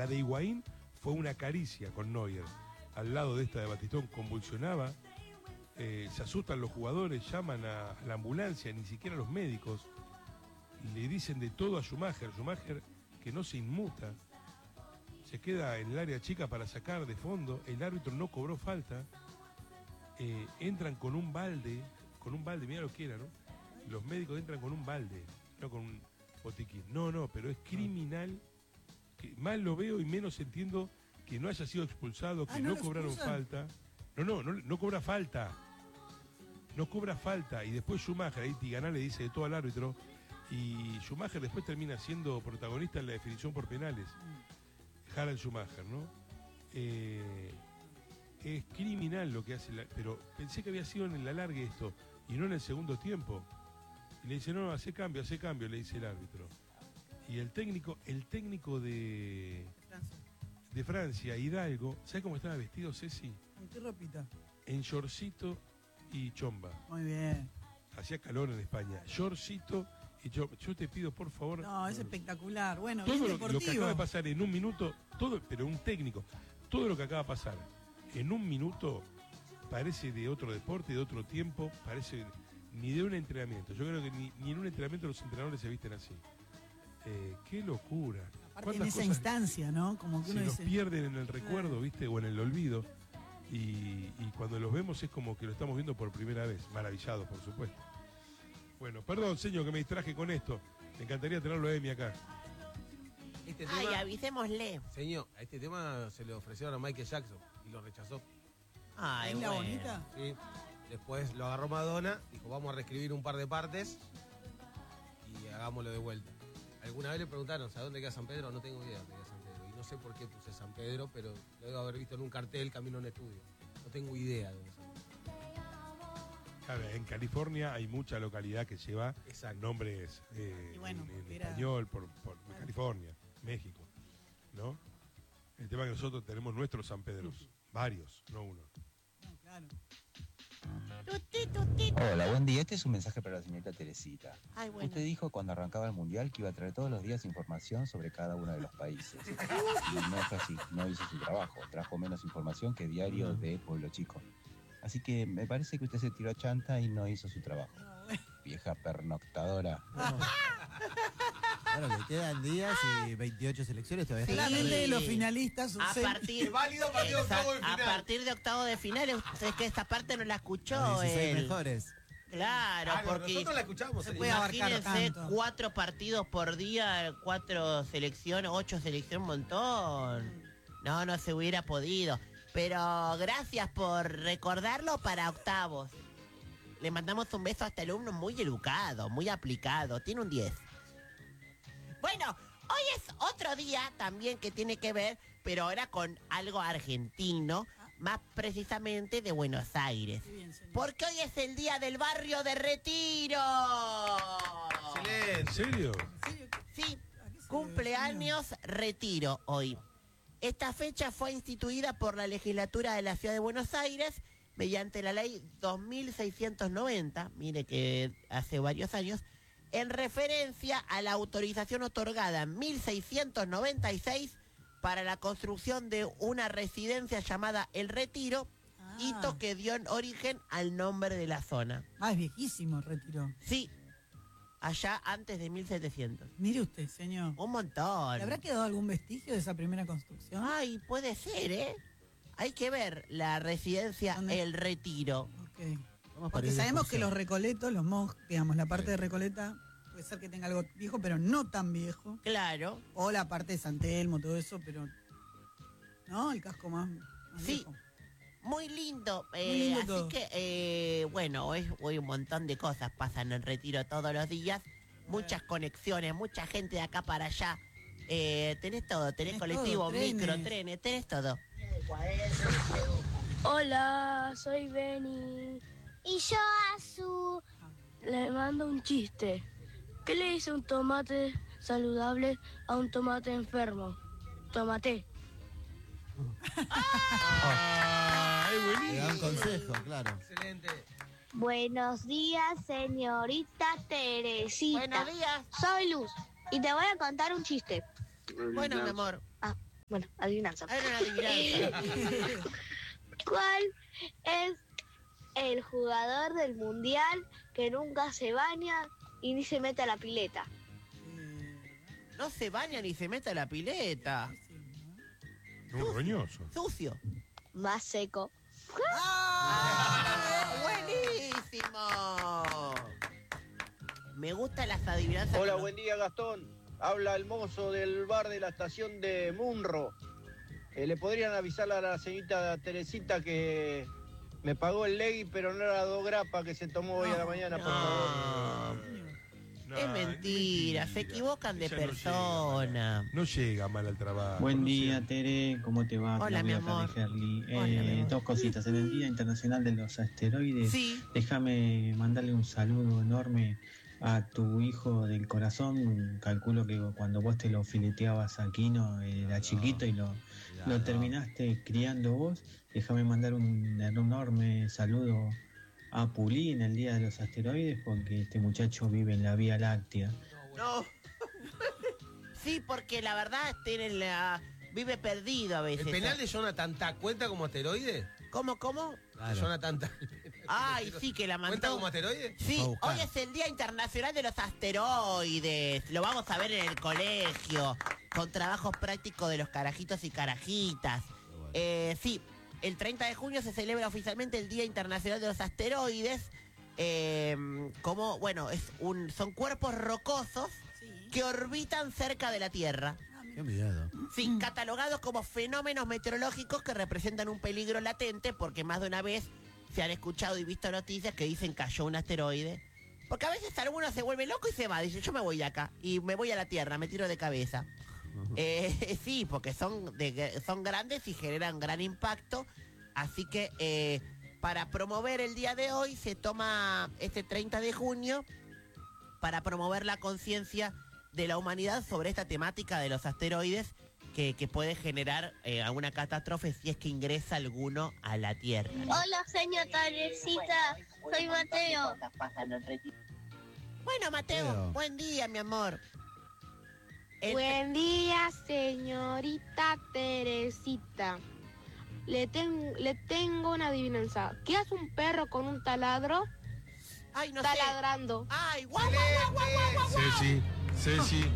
La de Higuaín fue una caricia con Neuer. Al lado de esta de Batistón convulsionaba. Se asustan los jugadores, llaman a la ambulancia, ni siquiera los médicos. Le dicen de todo a Schumacher. Schumacher que no se inmuta. Se queda en el área chica para sacar de fondo. El árbitro no cobró falta. Entran con un balde, mira lo que era, ¿no? Los médicos entran con un balde, no con un botiquín. No, pero es criminal. Más lo veo y menos entiendo que no haya sido expulsado, que no cobraron falta. No cobra falta. No cobra falta. Y después Schumacher, ahí Tiganá le dice de todo al árbitro. Y Schumacher después termina siendo protagonista en la definición por penales. Harald Schumacher, ¿no? Es criminal lo que hace, pero pensé que había sido en el alargue esto, y no en el segundo tiempo. Y le dice, no, hace cambio, le dice el árbitro. Y el técnico de Francia, Hidalgo, ¿sabes cómo estaba vestido, Ceci? ¿En qué ropita? En shortcito y chomba. Muy bien. Hacía calor en España. Shortcito y chomba. Yo te pido, por favor... No, es espectacular. Bueno, todo es lo que acaba de pasar en un minuto, pero un técnico, todo lo que acaba de pasar en un minuto parece de otro deporte, de otro tiempo, parece ni de un entrenamiento. Yo creo que ni en un entrenamiento los entrenadores se visten así. Qué locura. Aparte en esa instancia, ¿no? Como que se uno nos dice... pierden en el recuerdo, ¿viste? O en el olvido. Y cuando los vemos es como que lo estamos viendo por primera vez. Maravillados, por supuesto. Bueno, perdón, señor, que me distraje con esto. Me encantaría tenerlo a Emi acá. Ay, avisémosle. Señor, a este tema se le ofrecieron a Michael Jackson y lo rechazó. Ay, ¿Es la bonita? Sí. Después lo agarró Madonna, dijo, vamos a reescribir un par de partes y hagámoslo de vuelta. Alguna vez le preguntaron, ¿a dónde queda San Pedro? No tengo idea dónde queda San Pedro. Y no sé por qué puse San Pedro, pero lo debo haber visto en un cartel camino a un estudio. No tengo idea de dónde es. Claro, en California hay mucha localidad que lleva nombres en español por California, México, ¿no? El tema es que nosotros tenemos nuestros San Pedros, varios, no uno. No, claro. Hola, buen día. Este es un mensaje para la señorita Teresita. Ay, bueno. Usted dijo cuando arrancaba el Mundial que iba a traer todos los días información sobre cada uno de los países. Y no fue así, no hizo su trabajo. Trajo menos información que Diario de Pueblo Chico. Así que me parece que usted se tiró a chanta y no hizo su trabajo. Vieja pernoctadora. Bueno, le quedan días y 28 selecciones todavía. Solamente los finalistas. A partir de octavo de final, es que esta parte no la escuchó. Los 16 mejores. Claro, porque nosotros la escuchamos. Imagínense 4 partidos por día, 4 selecciones, 8 selecciones, un montón. No se hubiera podido. Pero gracias por recordarlo para octavos. Le mandamos un beso a este alumno muy educado, muy aplicado. Tiene un 10. Bueno, hoy es otro día también que tiene que ver, pero ahora con algo argentino, más precisamente de Buenos Aires. Porque hoy es el día del barrio de Retiro. Excelente. ¿En serio? Sí, cumpleaños Retiro hoy. Esta fecha fue instituida por la legislatura de la Ciudad de Buenos Aires mediante la ley 2690, mire que hace varios años, en referencia a la autorización otorgada en 1696 para la construcción de una residencia llamada El Retiro, hito que dio en origen al nombre de la zona. Es viejísimo el Retiro. Sí, allá antes de 1700. Mire usted, señor. Un montón. ¿Le habrá quedado algún vestigio de esa primera construcción? Ay, puede ser, ¿eh? Hay que ver la residencia El Retiro. Ok. Porque sabemos que los Recoletos, los monjes, digamos, la parte de Recoleta, puede ser que tenga algo viejo, pero no tan viejo. Claro. O la parte de San Telmo, todo eso, pero... ¿No? El casco más sí. Viejo. Muy lindo. Muy lindo así todo. Que, bueno, hoy un montón de cosas pasan en el Retiro todos los días. Muchas conexiones, mucha gente de acá para allá. Tenés todo, tenés colectivo, todo, micro, trenes, tenés todo. Hola, soy Beni. Y yo Azu. Le mando un chiste. ¿Qué le dice un tomate saludable a un tomate enfermo? Tomate. Le da un consejo, claro. Excelente. Buenos días, señorita Teresita. Buenos días. Soy Luz y te voy a contar un chiste. Bueno, mi amor. Bueno, adivinanza. Era una adivinanza. ¿Cuál es el jugador del mundial que nunca se baña y ni se mete a la pileta? No se baña ni se mete a la pileta. Un roñoso. Sucio. Más seco. ¡Buenísimo! Me gustan las adivinanzas. Hola, buen día, Gastón. Habla el mozo del bar de la estación de Munro. ¿Le podrían avisar a la señorita Teresita que me pagó el legui, pero no era 2 grapas que se tomó hoy a la mañana, por favor? No, Es mentira, se equivocan de ella persona. No llega mal al trabajo. Buen no día, llega. Tere, ¿cómo te va? Hola, mi Claudia, amor. acá de Herli. Hola, mi amor. 2 cositas. En el Día Internacional de los Asteroides, Sí. déjame mandarle un saludo enorme a tu hijo del corazón. Calculo que cuando vos te lo fileteabas a Quino, era chiquito y lo terminaste criando vos. Déjame mandar un enorme saludo a Pulí en el Día de los Asteroides, porque este muchacho vive en la Vía Láctea. No. Sí, porque la verdad vive perdido a veces. ¿El penal de Jonathan Tah cuenta como asteroide? ¿Cómo? De Jonathan Tah. Ay, sí, que la mandó. ¿Cuenta como asteroide? Sí, hoy es el Día Internacional de los Asteroides. Lo vamos a ver en el colegio, con trabajos prácticos de los carajitos y carajitas. Sí, el 30 de junio se celebra oficialmente el Día Internacional de los Asteroides. Como, bueno, son cuerpos rocosos que orbitan cerca de la Tierra. Qué miedo. Sí, catalogados como fenómenos meteorológicos que representan un peligro latente, porque más de una vez se han escuchado y visto noticias que dicen cayó un asteroide. Porque a veces alguno se vuelve loco y se va, dice yo me voy de acá y me voy a la Tierra, me tiro de cabeza. Sí, porque son grandes y generan gran impacto. Así que para promover el día de hoy se toma este 30 de junio para promover la conciencia de la humanidad sobre esta temática de los asteroides que puede generar alguna catástrofe si es que ingresa alguno a la Tierra. Hola, señor Teresita. Soy Mateo. Bueno, Mateo, buen día, mi amor. Buen día, señorita Teresita. Le tengo una adivinanza. ¿Qué hace un perro con un taladro? Ay, no Está sé. ladrando. Ay, guau, guau, guau, guau, guau, guau. Ceci.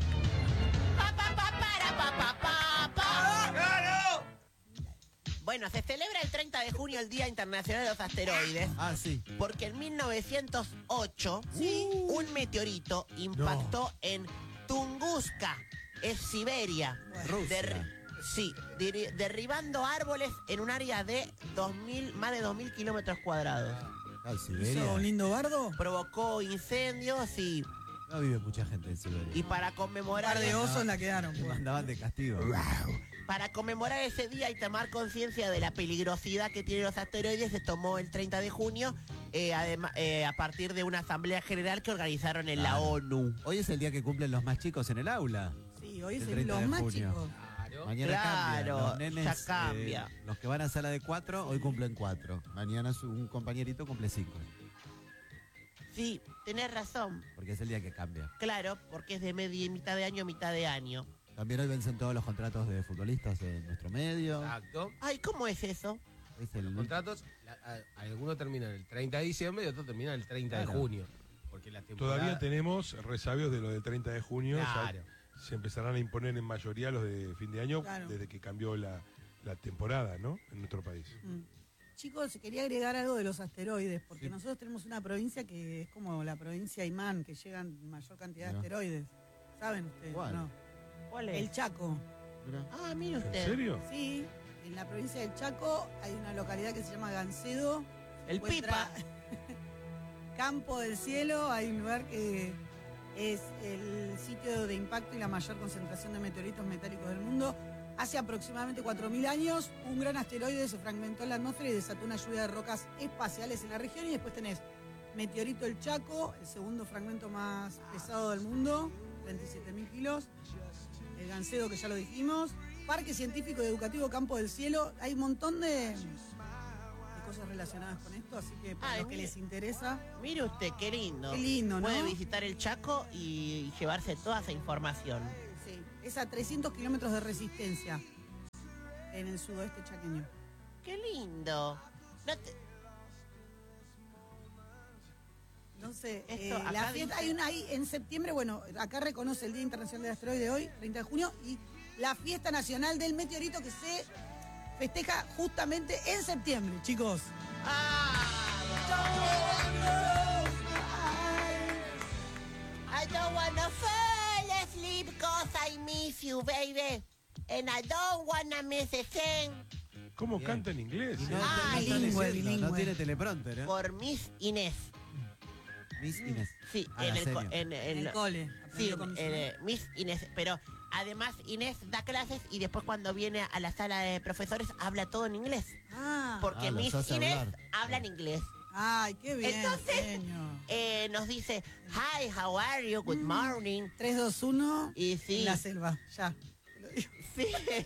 Bueno, se celebra el 30 de junio el Día Internacional de los Asteroides. Ah, sí. Porque en 1908 un meteorito impactó en Tunguska, es Siberia. Rusia. Derribando árboles en un área de más de 2.000 kilómetros cuadrados. Ah, Siberia. ¿Hizo un lindo bardo? Provocó incendios y No vive mucha gente en Siberia. Y para Un conmemorar... par de osos la quedaron. Pues. Andaban de castigo. Para conmemorar ese día y tomar conciencia de la peligrosidad que tienen los asteroides, se tomó el 30 de junio, a partir de una asamblea general que organizaron en la ONU. Hoy es el día que cumplen los más chicos en el aula. Sí, hoy El es 30 los de más junio. chicos. Mañana cambia. Claro, Los nenes, ya cambia. los que van a sala de 4, hoy cumplen 4. Mañana un compañerito cumple 5. Sí, tenés razón. Porque es el día que cambia. Claro, porque es de mitad de año, mitad de año. También hoy vencen todos los contratos de futbolistas en nuestro medio. Exacto. Ay, ¿cómo es eso? Es el Los contratos, algunos terminan el 30 de diciembre y otros terminan el 30 Claro. de junio. Porque la temporada... Todavía tenemos resabios de lo del 30 de junio. Claro. Ya se empezarán a imponer en mayoría los de fin de año, Claro. desde que cambió la temporada, ¿no? En nuestro país. Chicos, quería agregar algo de los asteroides, porque nosotros tenemos una provincia que es como la provincia Imán, que llegan mayor cantidad de Mirá. asteroides. ¿Saben ustedes? ¿Cuál? No. ¿Cuál El Chaco. Mirá. Ah, mire ¿En usted. serio? Sí, en la provincia del Chaco hay una localidad que se llama Gancedo. El Encuentra Campo del Cielo, hay un lugar que es el sitio de impacto y la mayor concentración de meteoritos metálicos del mundo. Hace aproximadamente 4.000 años, un gran asteroide se fragmentó en la atmósfera y desató una lluvia de rocas espaciales en la región. Y después tenés Meteorito el Chaco, el segundo fragmento más pesado del mundo, 37.000 kilos. El Gancedo, que ya lo dijimos. Parque Científico y Educativo Campo del Cielo. Hay un montón de cosas relacionadas con esto, así que para los que les interesa. Mire usted, qué lindo. Qué lindo, ¿no? Puede visitar el Chaco y llevarse toda esa información. Sí, es a 300 kilómetros de resistencia. en el sudoeste chaqueño. ¡Qué lindo! No sé, Esto acá la fiesta, dice- hay una ahí en septiembre, bueno, acá reconoce el Día Internacional del Asteroide hoy, 30 de junio, y la fiesta nacional del meteorito que se festeja justamente en septiembre, chicos. I don't wanna fall asleep cause I miss you, baby. And I don't wanna miss a thing. ¿Cómo Bien. canta en inglés? Y no, eh? no está bilingüe, leyendo, bilingüe. no tiene teleprompter, ¿eh? Por Miss Inés. Miss Inés. Sí, Ah, en la el, serie. En el cole. Sí, aprendió con mis hijos. Miss Inés. Pero además Inés da clases y después cuando viene a la sala de profesores habla todo en inglés. Porque Ah, los Miss hace Inés hablar. habla en inglés. Ay, qué bien. Entonces, genio. Nos dice, hi, how are you? Good morning. 3, 2, 1. Y sí. En la selva, ya. Sí.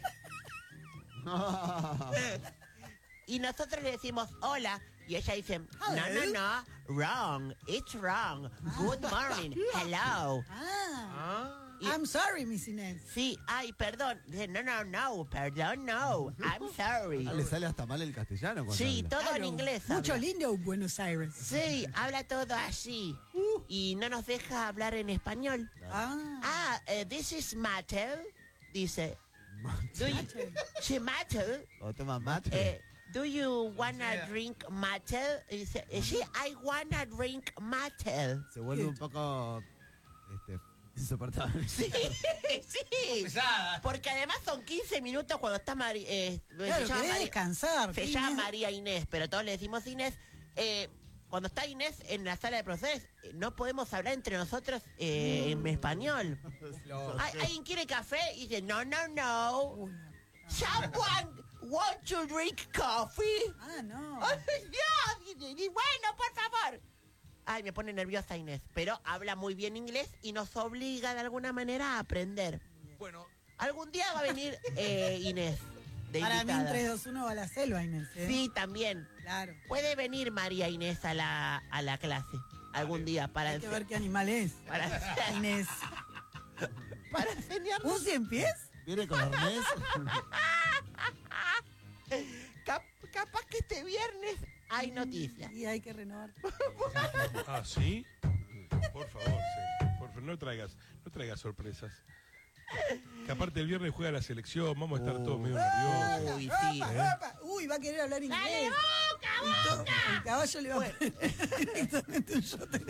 Y nosotros le decimos hola y ella dice, no, wrong, it's wrong. Good morning, hello. Y- I'm sorry, Miss Inés. Sí, ay, perdón. Dice, no, perdón, no, I'm sorry. Ah, le sale hasta mal el castellano cuando Sí, habla. todo en Claro, inglés. Mucho habla. lindo Buenos Aires. Sí, habla todo así. Y no nos deja hablar en español. This is Mattel. Dice, do you, sí, Mattel. O toma mate. Do you wanna drink Mattel? Y dice, sí, I wanna drink Mattel. Se vuelve un poco insoportable. Sí, sí. Porque además son 15 minutos cuando está Claro, llama querés descansar. se ¿qué llama Inés? María Inés, pero todos le decimos Inés. Cuando está Inés en la sala de profesores, no podemos hablar entre nosotros en español. ¿Alguien quiere café? Y dice, no. Someone want to drink coffee? No. Ay, Dios. Y bueno, por favor. Ay, me pone nerviosa Inés, pero habla muy bien inglés y nos obliga de alguna manera a aprender. Bueno, Algún día va a venir Inés de Para mí invitada. un 3, 2, 1 va a la selva, Inés. ¿eh? Sí, también. Claro. Puede venir María Inés a la clase algún día para Hay que ver qué animal es. para Inés. para enseñarnos. ¿Un 100 pies? ¿Viene con arnés? Capaz que este viernes hay noticias. Y hay que renovar. ¿sí? Por favor, sí. Por favor, no traigas sorpresas. Que aparte el viernes juega la selección, vamos a estar todos medio nerviosos. Uy, sí. Opa. Uy, va a querer hablar inglés. ¡Dale, boca! El caballo le va a poner directamente un shot de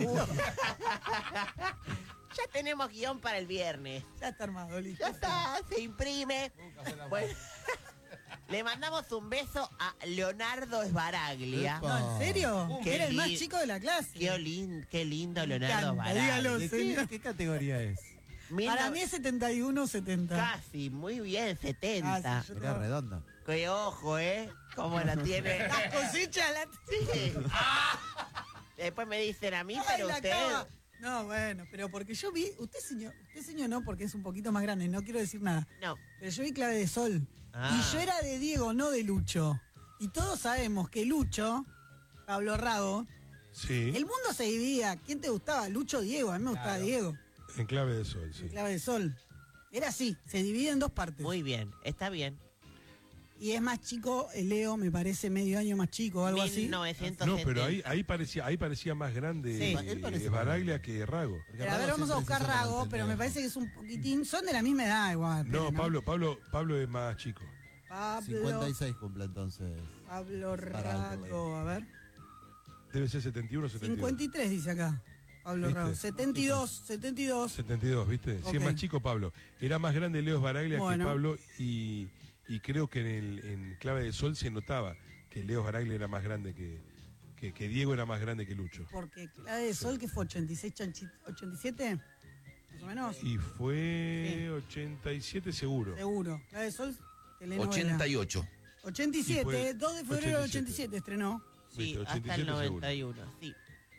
Ya tenemos guión para el viernes. Ya está armado, listo. Ya está, se imprime. Bueno, le mandamos un beso a Leonardo Sbaraglia. Epa. No, ¿en serio? Qué Era el más li- chico de la clase. Qué lindo Leonardo encanta, dígalo. Sbaraglia. ¿Qué categoría es? Para mí es 71, 70. Casi, muy bien, 70. Ah, sí, yo Era redonda. Qué ojo, Cómo la tiene. Las cosechas la... Sí. Después me dicen a mí, Ay, pero la usted... cava. No, bueno, pero porque yo vi... Usted señor no, porque es un poquito más grande, no quiero decir nada. No. Pero yo vi Clave de Sol. Ah. Y yo era de Diego, no de Lucho. Y todos sabemos que Lucho, Pablo Rago, Sí, el mundo se dividía. ¿Quién te gustaba? Lucho o Diego. A mí me gustaba Diego. en clave de sol, sí. Clave de Sol. Era así, se divide en dos partes. Muy bien, está bien. Y es más chico, Leo me parece medio año más chico o algo así. 1970. No, pero ahí parecía más grande Sí. Él parece Sbaraglia que Rago. Pero a ver, vamos a buscar Rago, pero me parece que es un poquitín... Son de la misma edad igual. No, pero Pablo es más chico. Pablo, 56 cumple entonces. Pablo Rago, a ver. Debe ser 71 o 72. 53 dice acá. Pablo ¿Viste? Rago. 72. 72, ¿viste? Sí, Ok. es más chico Pablo. Era más grande Leo Sbaraglia Bueno. que Pablo y creo que en clave de sol se notaba que Leo Sbaraglia era más grande que Diego era más grande que Lucho. Porque Clave de Sol, que fue 86, 87, más o menos. Y fue 87 seguro. Seguro. Clave de Sol, telenovela. 88. 87, Y fue 2 de febrero del 87. 87 estrenó. Sí, Viste, hasta el 87 seguro. 91, sí.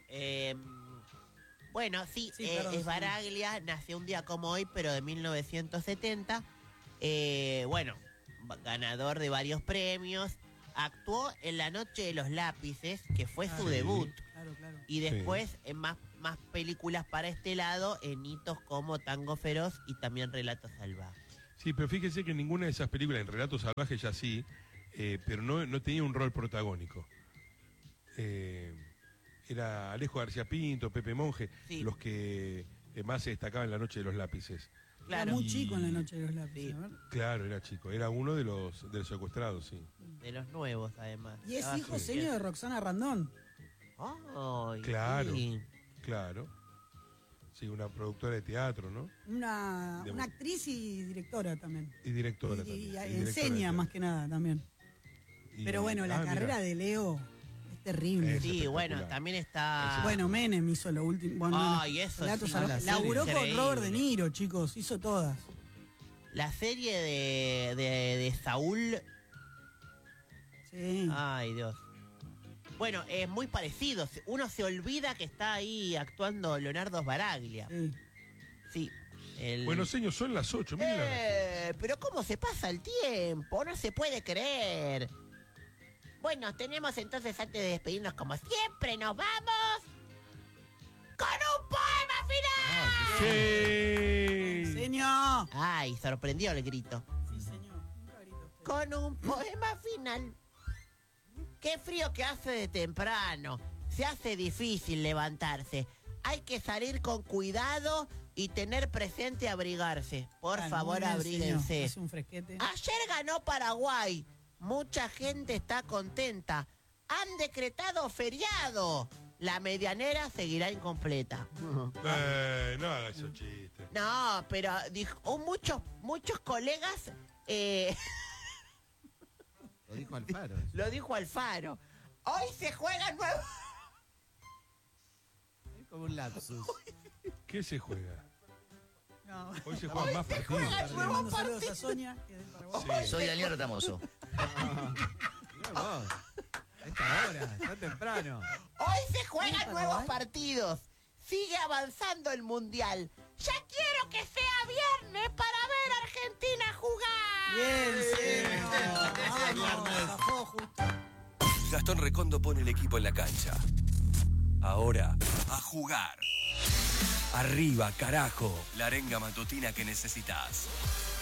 Bueno, sí, Sí, perdón, Sbaraglia nació un día como hoy, pero de 1970. Bueno, ganador de varios premios. Actuó en La Noche de los Lápices, que fue su sí. debut. Claro. Y después en más películas para este lado, en hitos como Tango Feroz y también Relatos Salvajes. Sí, pero fíjese que en ninguna de esas películas, en Relatos Salvajes ya sí, pero no tenía un rol protagónico. Era Alejo García Pinto, Pepe Monge, los que más se destacaban en La Noche de los Lápices. Era muy chico en La Noche de los Lápices. ¿verdad? Claro, era chico. Era uno de los secuestrados, sí. De los nuevos, además. Y es hijo seño de Roxana Randón. Ay, Claro, sí. claro. Sí, una productora de teatro, ¿no? Una actriz y directora también. Y directora Y también. enseña más que nada también. Pero bueno, la carrera de Leo es terrible. Sí, bueno, también está... Bueno, Menem hizo lo último. Bueno, Ay, eso Relatos sí. Salvajes. La serie. Laburó con Increíble. Robert De Niro, chicos. Hizo todas. La serie de Saúl... Sí. Ay, Dios. Bueno, es muy parecido. Uno se olvida que está ahí actuando Leonardo Sbaraglia. Sí. Bueno, señor, son las 8. Miren Pero cómo se pasa el tiempo, no se puede creer. Bueno, tenemos entonces, antes de despedirnos como siempre, nos vamos con un poema final. Sí. Señor. Ay, sorprendió el grito. Sí, señor. Con un poema final. Qué frío que hace de temprano. Se hace difícil levantarse. Hay que salir con cuidado y tener presente abrigarse. Por favor, muy bien, abríguense. señor. Hace un fresquete. Ayer ganó Paraguay. Mucha gente está contenta. Han decretado feriado. La medianera seguirá incompleta. No haga esos chistes. No, pero dijo, muchos colegas... Lo dijo Alfaro. Lo dijo Alfaro. Hoy se juega nuevo... Es como un lapsus. ¿Qué se juega? No. Hoy se juegan más partidos. Le mando saludos a Sonia, que es del Paraguay. Soy Daniel Retamoso. A esta hora, tan temprano. Hoy se juegan nuevos partidos. Sigue avanzando el Mundial. Ya quiero que sea viernes para ver a Argentina jugar. Bien, Gastón Recondo pone el equipo en la cancha. Ahora, a jugar. Arriba, carajo. La arenga matutina que necesitas.